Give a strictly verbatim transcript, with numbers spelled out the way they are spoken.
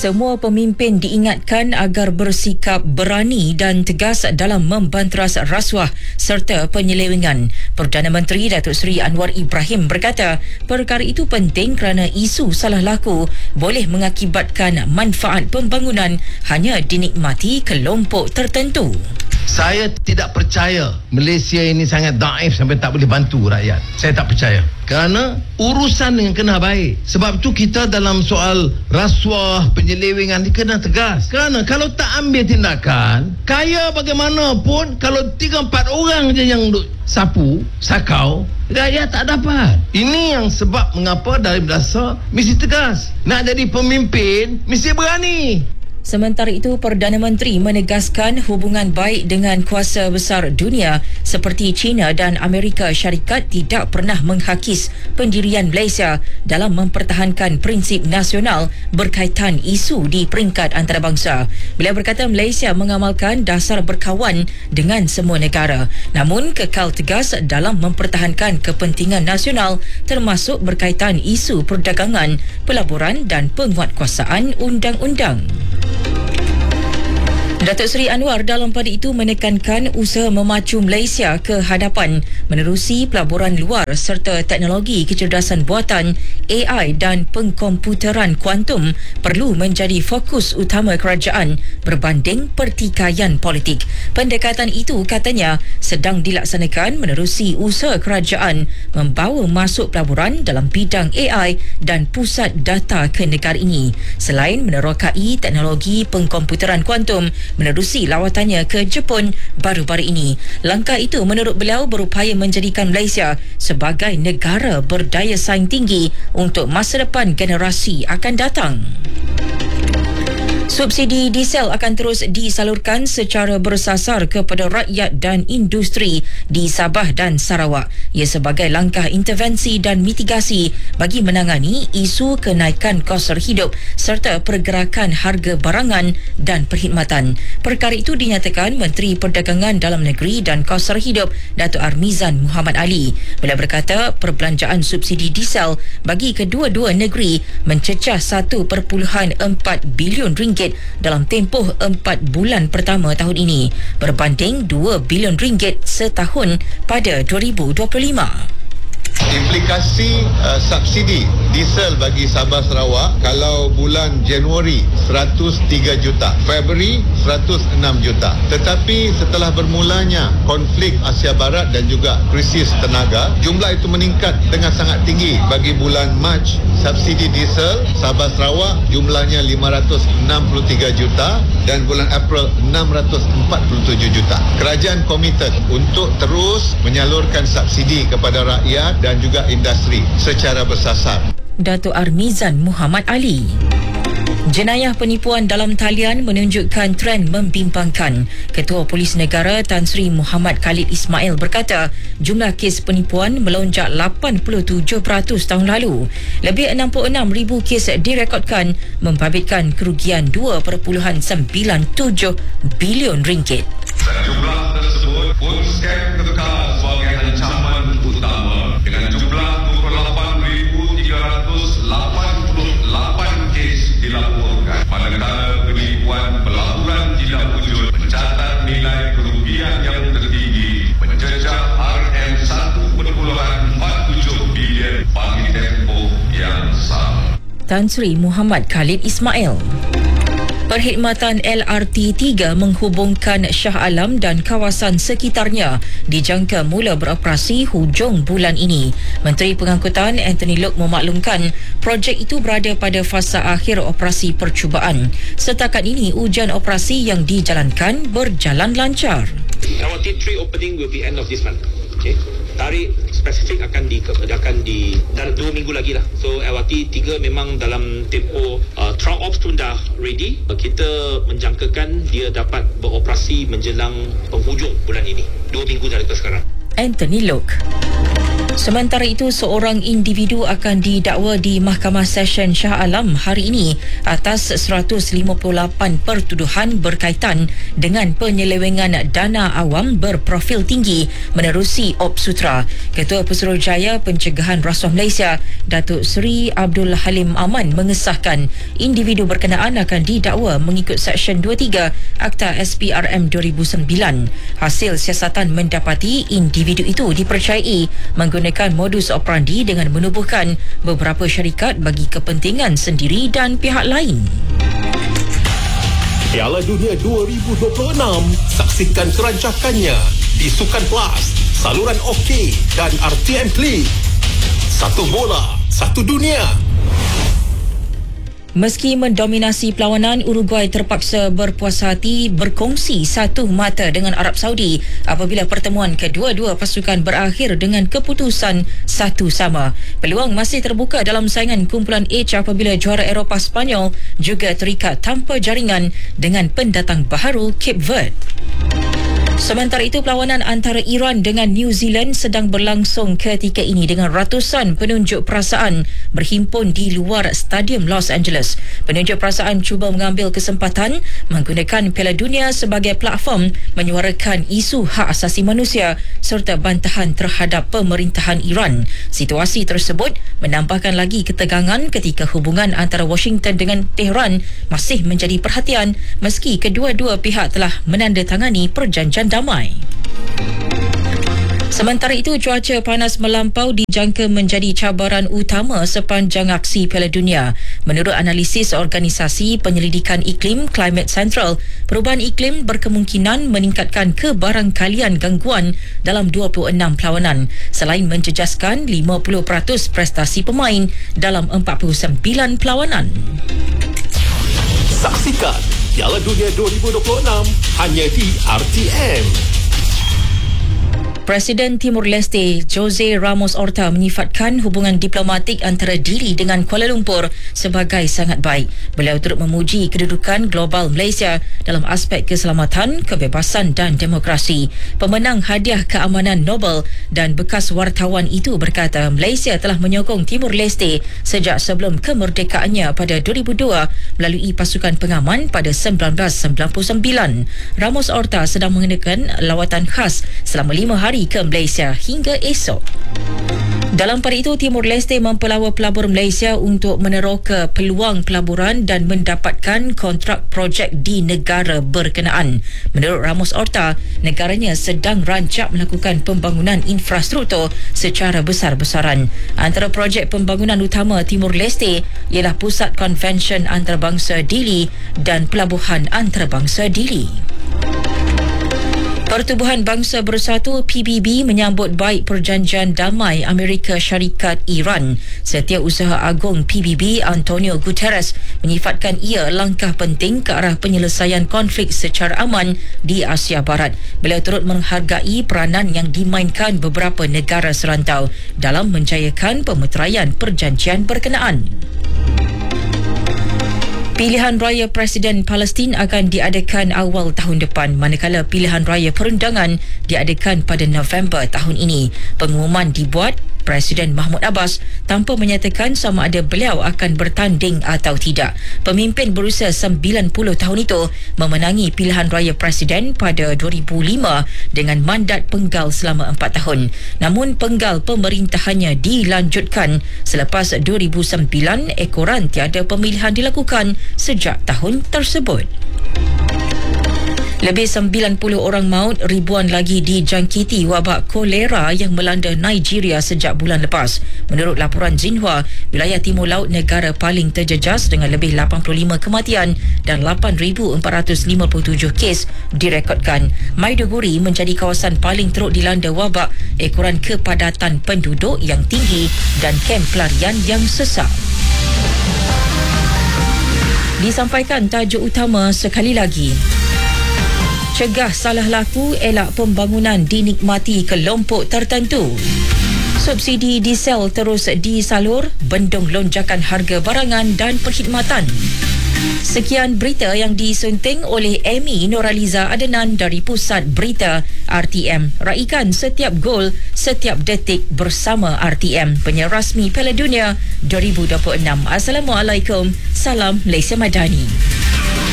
Semua pemimpin diingatkan agar bersikap berani dan tegas dalam membanteras rasuah serta penyelewengan. Perdana Menteri Datuk Seri Anwar Ibrahim berkata, perkara itu penting kerana isu salah laku boleh mengakibatkan manfaat pembangunan hanya dinikmati kelompok tertentu. Saya tidak percaya Malaysia ini sangat daif sampai tak boleh bantu rakyat. Saya tak percaya. Kerana urusan yang kena baik. Sebab tu kita dalam soal rasuah, penyelewengan ni kena tegas. Kerana kalau tak ambil tindakan, kaya bagaimanapun, kalau tiga empat orang je yang duk sapu, sakau, rakyat tak dapat. Ini yang sebab mengapa dari dasar mesti tegas. Nak jadi pemimpin, mesti berani. Sementara itu, Perdana Menteri menegaskan hubungan baik dengan kuasa besar dunia seperti China dan Amerika Syarikat tidak pernah menghakis pendirian Malaysia dalam mempertahankan prinsip nasional berkaitan isu di peringkat antarabangsa. Beliau berkata Malaysia mengamalkan dasar berkawan dengan semua negara, namun kekal tegas dalam mempertahankan kepentingan nasional termasuk berkaitan isu perdagangan, pelaburan dan penguatkuasaan undang-undang. Datuk Seri Anwar dalam pada itu menekankan usaha memacu Malaysia ke hadapan menerusi pelaburan luar serta teknologi kecerdasan buatan A I dan pengkomputeran kuantum perlu menjadi fokus utama kerajaan berbanding pertikaian politik. Pendekatan itu katanya sedang dilaksanakan menerusi usaha kerajaan membawa masuk pelaburan dalam bidang A I dan pusat data ke negara ini. Selain menerokai teknologi pengkomputeran kuantum menerusi lawatannya ke Jepun baru-baru ini. Langkah itu menurut beliau berupaya menjadikan Malaysia sebagai negara berdaya saing tinggi untuk masa depan generasi akan datang. Subsidi diesel akan terus disalurkan secara bersasar kepada rakyat dan industri di Sabah dan Sarawak. Ia sebagai langkah intervensi dan mitigasi bagi menangani isu kenaikan kos hidup serta pergerakan harga barangan dan perkhidmatan. Perkara itu dinyatakan Menteri Perdagangan Dalam Negeri dan Kos Hidup Datuk Armizan Muhammad Ali. Beliau berkata perbelanjaan subsidi diesel bagi kedua-dua negeri mencecah satu perpuluhan empat bilion ringgit dalam tempoh empat bulan pertama tahun ini berbanding dua bilion ringgit setahun pada dua ribu dua puluh lima. Implikasi uh, subsidi diesel bagi Sabah Sarawak kalau bulan Januari seratus tiga juta, Februari seratus enam juta. Tetapi setelah bermulanya konflik Asia Barat dan juga krisis tenaga, jumlah itu meningkat dengan sangat tinggi. Bagi bulan Mac, subsidi diesel Sabah Sarawak jumlahnya lima ratus enam puluh tiga juta dan bulan April enam ratus empat puluh tujuh juta. Kerajaan komited untuk terus menyalurkan subsidi kepada rakyat dan juga industri secara bersasar. Datuk Armizan Muhammad Ali. Jenayah penipuan dalam talian menunjukkan tren membimbangkan. Ketua Polis Negara Tan Sri Muhammad Khalid Ismail berkata jumlah kes penipuan melonjak lapan puluh tujuh peratus tahun lalu. Lebih enam puluh enam ribu kes direkodkan membabitkan kerugian dua perpuluhan sembilan tujuh bilion ringgit. Jumlah tersebut pun skam kekal sebagai ancaman utama dengan jumlah dua puluh lapan ribu tiga ratus lapan puluh lapan kes dilaporkan. Manakala penipuan pelaburan tidak wujud mencatat nilai kerugian yang tertinggi mencecah R M satu perpuluhan empat tujuh bilion bagi tempoh yang sama. Tan Sri Muhammad Khalid Ismail. Perkhidmatan L R T tiga menghubungkan Shah Alam dan kawasan sekitarnya dijangka mula beroperasi hujung bulan ini. Menteri Pengangkutan Anthony Loke memaklumkan projek itu berada pada fasa akhir operasi percubaan. Setakat ini ujian operasi yang dijalankan berjalan lancar. Our T three opening will be end of this month. Okay. Tarikh spesifik akan di akan di dalam dua minggu lagi lah. So L R T tiga memang dalam tempoh uh, trial ops pun dah ready. Kita menjangkakan dia dapat beroperasi menjelang penghujung bulan ini. Dua minggu dari sekarang. Anthony Loke. Sementara itu, seorang individu akan didakwa di Mahkamah Session Shah Alam hari ini atas seratus lima puluh lapan pertuduhan berkaitan dengan penyelewengan dana awam berprofil tinggi menerusi Op Sutra. Ketua Pesuruhjaya Pencegahan Rasuah Malaysia, Datuk Seri Abdul Halim Aman mengesahkan individu berkenaan akan didakwa mengikut Seksyen dua puluh tiga Akta S P R M dua ribu sembilan. Hasil siasatan mendapati individu itu dipercayai menggunakan modus operandi dengan menubuhkan beberapa syarikat bagi kepentingan sendiri dan pihak lain. Piala Dunia dua ribu dua puluh enam, saksikan kerancakannya di Sukan Plus, saluran OK dan R T M Klik. Satu bola, satu dunia. Meski mendominasi perlawanan, Uruguay terpaksa berpuas hati berkongsi satu mata dengan Arab Saudi apabila pertemuan kedua-dua pasukan berakhir dengan keputusan satu sama. Peluang masih terbuka dalam saingan kumpulan H apabila juara Eropah Sepanyol juga terikat tanpa jaringan dengan pendatang baharu Cape Verde. Sementara itu, perlawanan antara Iran dengan New Zealand sedang berlangsung ketika ini dengan ratusan penunjuk perasaan berhimpun di luar Stadium Los Angeles. Penunjuk perasaan cuba mengambil kesempatan menggunakan Piala Dunia sebagai platform menyuarakan isu hak asasi manusia serta bantahan terhadap pemerintahan Iran. Situasi tersebut menambahkan lagi ketegangan ketika hubungan antara Washington dengan Tehran masih menjadi perhatian meski kedua-dua pihak telah menandatangani perjanjian damai. Sementara itu, cuaca panas melampau dijangka menjadi cabaran utama sepanjang aksi Piala Dunia. Menurut analisis Organisasi Penyelidikan Iklim Climate Central, perubahan iklim berkemungkinan meningkatkan kebarangkalian gangguan dalam dua puluh enam perlawanan selain menjejaskan lima puluh peratus prestasi pemain dalam empat puluh sembilan perlawanan. Saksikan Piala Dunia dua ribu dua puluh enam hanya di R T M. Presiden Timur Leste Jose Ramos Horta menyifatkan hubungan diplomatik antara diri dengan Kuala Lumpur sebagai sangat baik. Beliau turut memuji kedudukan global Malaysia dalam aspek keselamatan, kebebasan dan demokrasi. Pemenang hadiah keamanan Nobel dan bekas wartawan itu berkata Malaysia telah menyokong Timur Leste sejak sebelum kemerdekaannya pada dua ribu dua melalui pasukan pengaman pada seribu sembilan ratus sembilan puluh sembilan. Ramos Horta sedang mengenakan lawatan khas selama lima hari ke Malaysia hingga esok. Dalam pada itu, Timur Leste mempelawa pelabur Malaysia untuk meneroka peluang pelaburan dan mendapatkan kontrak projek di negara berkenaan. Menurut Ramos Horta, negaranya sedang rancak melakukan pembangunan infrastruktur secara besar-besaran. Antara projek pembangunan utama Timur Leste ialah Pusat Konvensyen Antarabangsa Dili dan Pelabuhan Antarabangsa Dili. Pertubuhan Bangsa Bersatu P B B menyambut baik perjanjian damai Amerika Syarikat Iran. Setiausaha Agung P B B Antonio Guterres menyifatkan ia langkah penting ke arah penyelesaian konflik secara aman di Asia Barat. Beliau turut menghargai peranan yang dimainkan beberapa negara serantau dalam menjayakan pemeteraian perjanjian berkenaan. Pilihan raya Presiden Palestin akan diadakan awal tahun depan, manakala pilihan raya perundangan diadakan pada November tahun ini. Pengumuman dibuat Presiden Mahmud Abbas tanpa menyatakan sama ada beliau akan bertanding atau tidak. Pemimpin berusia sembilan puluh tahun itu memenangi pilihan raya Presiden pada dua ribu lima dengan mandat penggal selama empat tahun. Namun penggal pemerintahannya dilanjutkan selepas dua ribu sembilan ekoran tiada pemilihan dilakukan sejak tahun tersebut. Lebih sembilan puluh orang maut, ribuan lagi dijangkiti wabak kolera yang melanda Nigeria sejak bulan lepas. Menurut laporan Xinhua, wilayah Timur Laut negara paling terjejas dengan lebih lapan puluh lima kematian dan lapan ribu empat ratus lima puluh tujuh kes direkodkan. Maiduguri menjadi kawasan paling teruk dilanda wabak, ekoran kepadatan penduduk yang tinggi dan kem pelarian yang sesak. Disampaikan tajuk utama sekali lagi. Cegah salah laku, elak pembangunan dinikmati kelompok tertentu. Subsidi diesel terus disalur, bendung lonjakan harga barangan dan perkhidmatan. Sekian berita yang disunting oleh Amy Noraliza Adenan dari Pusat Berita R T M. Raikan setiap gol, setiap detik bersama R T M, penyiar rasmi Piala Dunia dua ribu dua puluh enam. Assalamualaikum. Salam Malaysia Madani.